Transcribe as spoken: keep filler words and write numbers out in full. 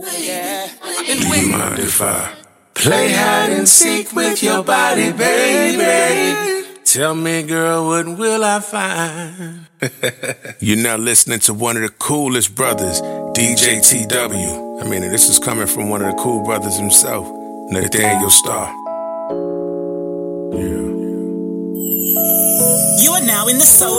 Yeah. Do you mind if I play hide and seek with your body, baby? Tell me, girl, what will I find? You're now listening to one of the coolest brothers, D J T W. I mean, this is coming from one of the cool brothers himself, Nathaniel Starr. Yeah. You are now in the soul